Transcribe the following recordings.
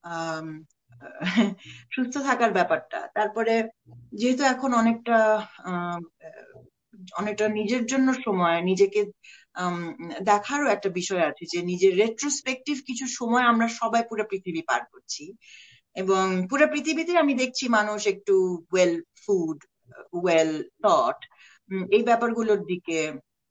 আম, সুস্থ থাকার ব্যাপারটা। তারপরে যেহেতু এখন অনেকটা নিজের জন্য সময়, নিজেকে আম, দেখারও একটা বিষয় আছে, যে নিজের রেট্রোস্পেক্টিভ কিছু সময় আমরা সবাই পুরো পৃথিবী পার করছি, এবং পুরো পৃথিবীতে আমি দেখছি মানুষ একটু ওয়েল ফুড, ওয়েল থট, এই ব্যাপারগুলোর দিকে,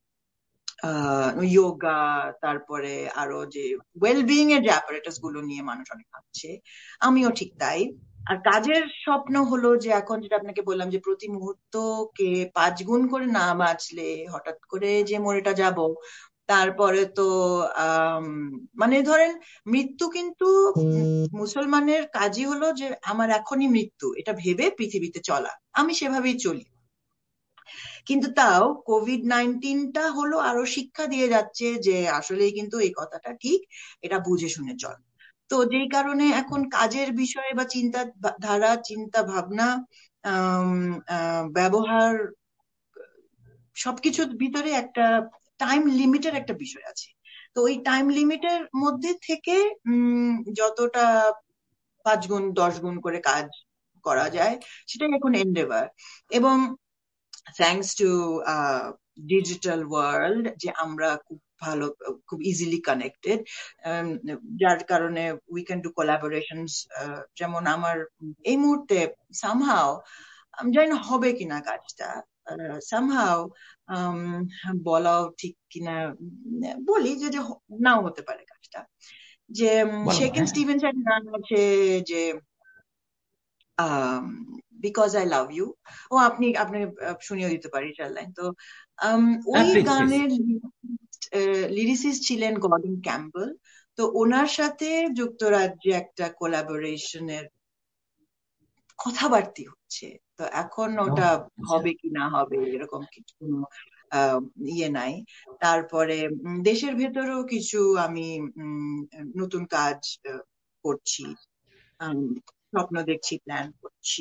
যোগা, তারপরে আরো যে ওয়েলবিং এর যে অ্যাপারেটাস গুলো নিয়ে মানুষ অনেক ভাবছে। আমিও ঠিক তাই। আর কাজের স্বপ্ন হলো যে এখন যেটা আপনাকে বললাম, যে প্রতি মুহূর্তকে 5 গুণ করে না বাঁচলে হঠাৎ করে যে মরেটা যাব, তারপরে তো আম, মানে ধরেন মৃত্যু কিন্তু মুসলমানের কাজই হলো যে আমার এখনই মৃত্যু, এটা ভেবে পৃথিবীতে চলা। আমি সেভাবেই চলি। কিন্তু তাও কোভিড-19টা হলো আরো শিক্ষা দিয়ে যাচ্ছে যে আসলে কিন্তু এই কথাটা ঠিক, এটা বুঝে শুনে চল। তো যেই কারণে এখন কাজের বিষয়ে বা চিন্তা ধারা, চিন্তা ভাবনা, ব্যবহার, সবকিছুর ভিতরে একটা টাইম লিমিটের একটা বিষয় আছে। তো ওই টাইম লিমিটের মধ্যে থেকে যতটা 5 গুণ 10 গুণ করে কাজ করা যায়, সেটাই এখন এন্ডেভার। এবং থ্যাঙ্কস টু ডিজিটাল ওয়ার্ল্ড, যে আমরা খুব ভালো, খুব ইজিলি কানেক্টেড, যার কারণে উই ক্যান ডু কোলাবোরেশনস। যেমন আমার এই মুহূর্তে সামহাও, আমি জানি না হবে কিনা কাজটা, সামহাও বলাও ঠিক কিনা, বলি যে যে নাও হতে পারে কাজটা, যে শেকেন স্টিভেন্সের গান আছে যে বিকজ আই লাভ ইউ। ও আপনি আপনি শুনিয়ে দিতে পারি 4 লাইন। তো ওই গানের লিরিসিস্ট ছিলেন গর্ডন ক্যাম্পবেল। তো ওনার সাথে যুক্তরাজ্যে একটা কোলাবোরেশনের কথাবার্তি হচ্ছে। তো এখন ওটা হবে কি না হবে এরকম কিছু কোনো ইয়ে নাই। তারপরে দেশের ভেতরেও কিছু আমি নতুন কাজ করছি, স্বপ্ন দেখছি, প্ল্যান করছি।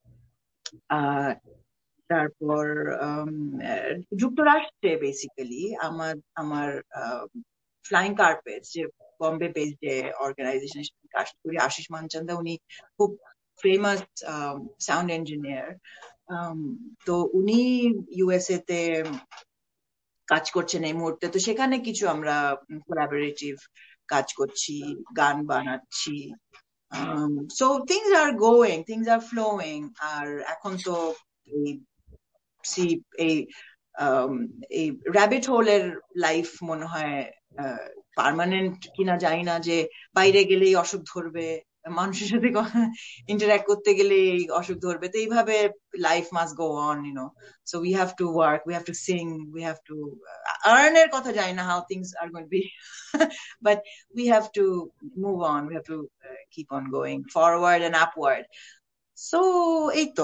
তারপর যুক্তরাষ্ট্রে বেসিক্যালি আমার আমার ফ্লাইং কার্পেটস, যে বম্বে বেসড যে অর্গানাইজেশন কাজ করি, আশিস মানচান্দা, উনি খুব ফেমাস সাউন্ড ইঞ্জিনিয়ার। তো উনি ইউএসএ তে কাজ করছেন এই মুহূর্তে। তো সেখানে কিছু আমরা কোলাবোরেটিভ কাজ করছি, গান বানাচ্ছি। So things are going, things are flowing. আর এখন তো এই এই র্যাবিট হোলের লাইফ মনে হয় পার্মানেন্ট কিনা জানি না, যে বাইরে গেলেই অসুখ ধরবে, মানুষের সাথে ইন্টারঅ্যাক্ট করতে গেলেই অসুখ ধরবে। তো এইভাবে life must go on, so we have to work, we have to Singh, we have to earn এর কথা জানি না, how things are going to B, but we have to move on, we have to keep on going forward and upward. So এই তো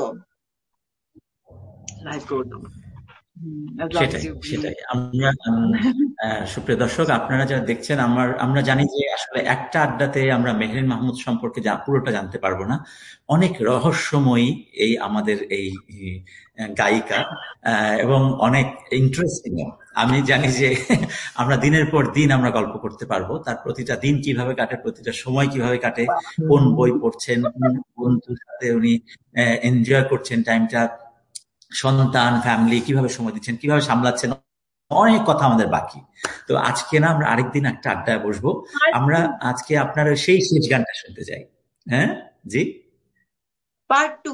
life goes on. সেটাই আমরা সুপ্রিয় দর্শক, আপনারা যারা দেখছেন, আমরা জানি যে আসলে একটা আড্ডাতে আমরা মেহরিন মাহমুদ সম্পর্কে পুরোটা জানতে পারবো না। অনেক রহস্যময়ী এই আমাদের এই গায়িকা, এবং অনেক ইন্টারেস্টিং। আমি জানি যে আমরা দিনের পর দিন আমরা গল্প করতে পারবো, তার প্রতিটা দিন কিভাবে কাটে, প্রতিটা সময় কিভাবে কাটে, কোন বই পড়ছেন, কোন বন্ধুর সাথে উনি এনজয় করছেন টাইমটা, সন্তান, ফ্যামিলি কিভাবে সময় দিচ্ছেন, কিভাবে সামলাচ্ছেন, অনেক কথা আমাদের বাকি। তো আজকে না আমরা আরেকদিন একটা আড্ডায় বসবো। আমরা আজকে আপনার সেই শেষ গানটা শুনতে চাই। হ্যাঁ জি, পার্ট টু।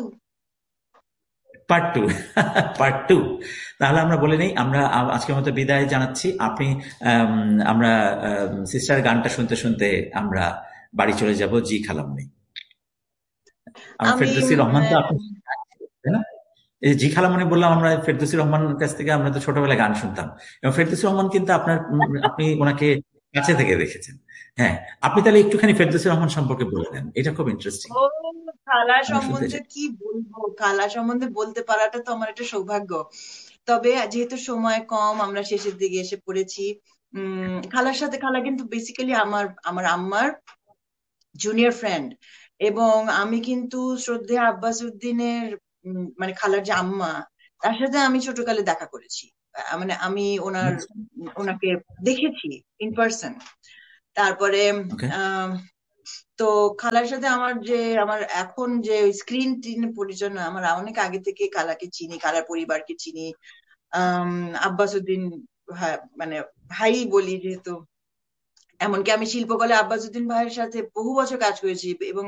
Part two. তাহলে আমরা বলে নেই, আমরা আজকের মতো বিদায় জানাচ্ছি। আমরা সিস্টার গানটা শুনতে শুনতে আমরা বাড়ি চলে যাব। জি খালামণি, ফেরদৌসী রহমান তো আপনি, তাই না? এই জি খালামণি বললাম, আমরা ফেরদৌসী রহমানের কাছ থেকে আমরা তো ছোটবেলায় গান শুনতাম, এবং ফেরদৌসী রহমান কিন্তু আপনি ওনাকে কাছে থেকে দেখেছেন। হ্যাঁ, আপনি তাহলে একটুখানি ফেরদৌসী রহমান সম্পর্কে বলে দেন, এটা খুব ইন্টারেস্টিং। ও, খালা সম্বন্ধে কি বলবো, খালা সম্বন্ধে বলতে পারাটা তো আমার একটা সৌভাগ্য। তবে যেহেতু সময় কম, আমরা শেষের দিকে এসে পড়েছি। খালা কিন্তু বেসিক্যালি আমার আমার আম্মার জুনিয়র ফ্রেন্ড, এবং আমি কিন্তু শ্রদ্ধেয় আব্বাস উদ্দিনের মানে খালার যে আম্মা, তার সাথে আমি ছোটকালে দেখা করেছি। মানে আমি ওনাকে দেখেছি ইন পার্সন। তারপরে তো খালার সাথে আমার এখন যে স্ক্রিন টিনে পরিচয় নয়, আমার অনেক আগে থেকে খালাকে চিনি, খালার পরিবারকে চিনি। আব্বাসউদ্দিন মানে ভাই বলি যেহেতু, এমনকি আমি শিল্পকলা আব্বাসউদ্দিন ভাইয়ের সাথে বহু বছর কাজ করেছি, এবং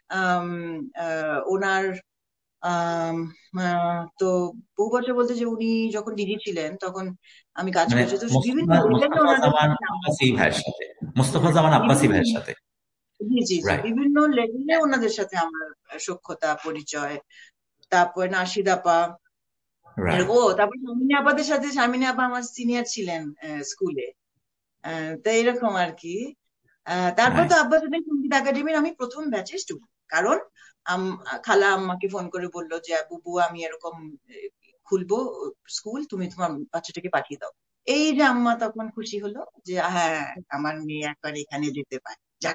ওনার তো বহু বছর বলতে যে উনি যখন ডিজি ছিলেন তখন আমি কাজ মানে করেছি, তো বিভিন্ন লেভেলে মোস্তফা ওনাদের জামান সাথে আব্বাসী ভাইয়ের সাথে, মোস্তফা হ্যাঁ, জামান আব্বাসী বিভিন্ন, ভাইয়ের সাথে। জি জি জি, রাইট। বিভিন্ন লেভেলে ওনাদের সাথে আমার সখ্যতা পরিচয়। তারপর নাশিদ আপা, রাইট। তারপর শামিনী আপাদের সাথে, শামিনী আপা আমার সিনিয়র ছিলেন স্কুলে। তো এরকম আর কি। তারপর তো নাইস। আব্বাসউদ্দিন সঙ্গীত একাডেমির আমি প্রথম ব্যাচের স্টুডেন্ট, কারণ খালা আম্মাকে ফোন করে বললো যে বুবু আমি এরকম খুলবো স্কুল, তুমি তোমার বাচ্চাটাকে পাঠিয়ে দাও। এই যে আম্মা তখন খুশি হলো যে হ্যাঁ আমার মেয়ে একবার এখানে যেতে পারে, যাক।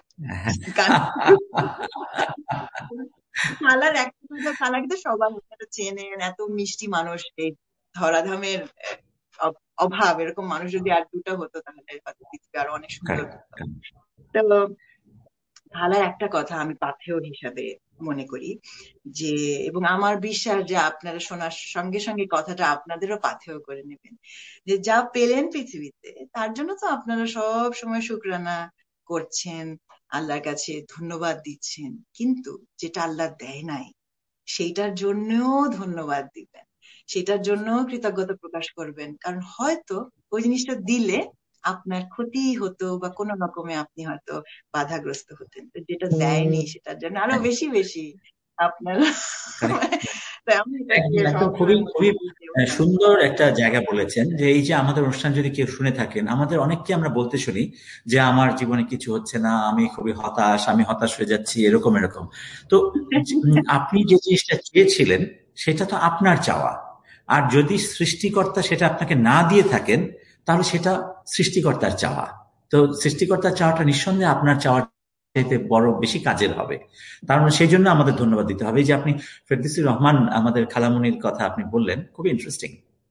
খালার একটা কথা, খালাকে তো সবাই আপনারা চেনেন, এত মিষ্টি মানুষ। এই ধরাধামের অভাব, এরকম মানুষ যদি আর দুটো হতো তাহলে হয়তো পৃথিবী আরো অনেক সুন্দর হতো। তো খালার একটা কথা আমি পাথেয় হিসাবে মনে করি যে, এবং আমার বিশ্বাস যে আপনারা শোনার সঙ্গে সঙ্গে কথাটা আপনাদেরও পাথেয় করে নেবেন, যে যা পেলেন পৃথিবীতে তার জন্য তো আপনারা সব সময় শুকরানা করছেন, আল্লাহর কাছে ধন্যবাদ দিচ্ছেন, কিন্তু যেটা আল্লাহ দেয় নাই সেইটার জন্যও ধন্যবাদ দিবেন, সেটার জন্য কৃতজ্ঞতা প্রকাশ করবেন, কারণ হয়তো ওই জিনিসটা দিলে আপনার ক্ষতি হতো বা কোনো রকমে আপনি হয়তো বাধাগ্রস্ত হতেন, তো যেটা দেয়নি সেটার জন্য আরো বেশি বেশি আপনার আমি এটাকে একদম খুবই সবসময় মনে খুবই করি যে সুন্দর একটা জায়গা বলেছেন, যে এই যে আমাদের অনুষ্ঠান যদি কেউ শুনে থাকেন, আমাদের অনেককে আমরা বলতে শুনি যে আমার জীবনে কিছু হচ্ছে না, আমি খুবই হতাশ, আমি হতাশ হয়ে যাচ্ছি, এরকম এরকম। তো আপনি যে জিনিসটা চেয়েছিলেন সেটা তো আপনার চাওয়া, আর যদি সৃষ্টিকর্তা সেটা আপনাকে না দিয়ে থাকেন তাহলে সেটা সৃষ্টিকর্তার চাওয়া। তো সৃষ্টিকর্তার চাওয়াটা নিঃসন্দেহে আপনার চাওয়ার চাইতে বড় বেশি কাজের হবে। তার মানে সেই জন্য আমাদের ধন্যবাদ দিতে হবে। এই যে আপনি ফেরদৌসী রহমান আমাদের খালামণির কথা আপনি বললেন, খুবই ইন্টারেস্টিং।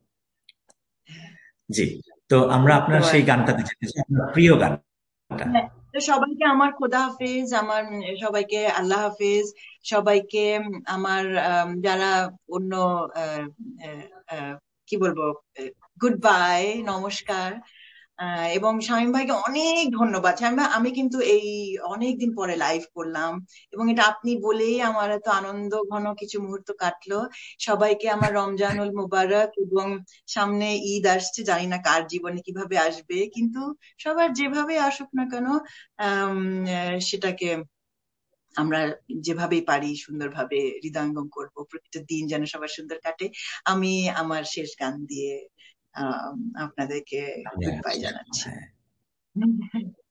জি। তো আমরা আপনার ধন্যবাদ। সেই গানটাতে যেতে চাই, আপনার প্রিয় গানটা। হ্যাঁ, তো সবাইকে আমার খোদা হাফেজ, আমার সবাইকে আল্লাহ হাফেজ, সবাইকে আমার যারা অন্য আহ, আহ, আহ, কি বলবো, গুড বাই, নমস্কার। এবং শামীম ভাইকে অনেক ধন্যবাদ। শামীম ভাই, আমি কিন্তু এই অনেকদিন পরে লাইভ করলাম, এবং এটা আপনি বলেই আমার এত আনন্দ ঘন কিছু মুহূর্ত কাটলো। সবাইকে আমার রমজানুল মুবারক, এবং সামনে ঈদ আসছে, জানি না কার জীবনে কিভাবে আসবে, কিন্তু সবার যেভাবে আসুক না কেন সেটাকে আমরা যেভাবেই পারি সুন্দরভাবে হৃদয়ঙ্গম করব, প্রতিটা দিন যেন সবার সুন্দর কাটে। আমি আমার শেষ গান দিয়ে আহ আপনাদেরকে গুড বাই জানাচ্ছি।